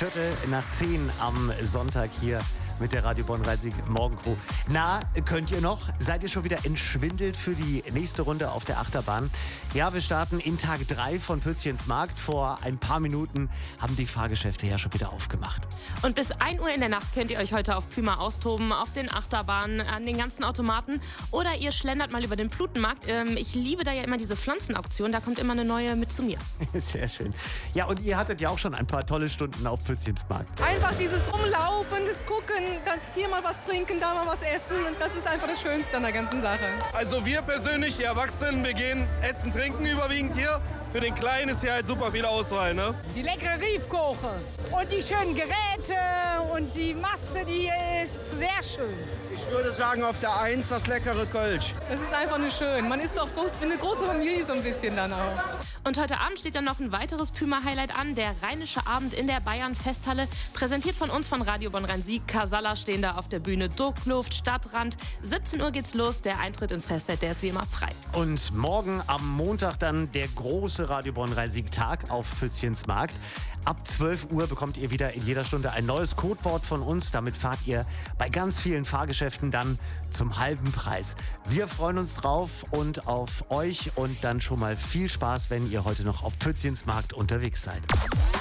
9:15 am Sonntag hier mit der Radio Bonn-Rhein-Sieg Morgencrew. Na, könnt ihr noch? Seid ihr schon wieder entschwindelt für die nächste Runde auf der Achterbahn? Ja, wir starten in Tag 3 von Pützchens Markt. Vor ein paar Minuten haben die Fahrgeschäfte ja schon wieder aufgemacht. Und bis 1 Uhr in der Nacht könnt ihr euch heute auf Püma austoben, auf den Achterbahnen, an den ganzen Automaten. Oder ihr schlendert mal über den Plutenmarkt. Ich liebe da ja immer diese Pflanzenauktion, da kommt immer eine neue mit zu mir. Sehr schön. Ja, und ihr hattet ja auch schon ein paar tolle Stunden auf Pützchens Markt. Einfach dieses Rumlaufen, das Gucken, das hier mal was trinken, da mal was essen. Das ist einfach das Schönste an der ganzen Sache. Also wir persönlich, die Erwachsenen, wir gehen essen, trinken überwiegend hier. Für den Kleinen ist hier halt super viel Auswahl, ne? Die leckere Riefkuchen und die schönen Geräte und die Masse, die hier ist, sehr schön. Ich würde sagen, auf der 1 das leckere Kölsch. Das ist einfach nur schön. Man ist auch wie eine große Familie so ein bisschen dann auch. Und heute Abend steht dann noch ein weiteres Püma-Highlight an, der Rheinische Abend in der Bayern-Festhalle. Präsentiert von uns von Radio Bonn-Rhein-Sieg. Casalla stehen da auf der Bühne, Druckluft, Stadtrand. 17 Uhr geht's los, der Eintritt ins Festzelt, der ist wie immer frei. Und morgen am Montag dann der große Radio Bonn-Rhein-Sieg-Tag auf Pützchens Markt. Ab 12 Uhr bekommt ihr wieder in jeder Stunde ein neues Codewort von uns. Damit fahrt ihr bei ganz vielen Fahrgeschäften dann zum halben Preis. Wir freuen uns drauf und auf euch und dann schon mal viel Spaß, wenn ihr heute noch auf Pützchens Markt unterwegs seid.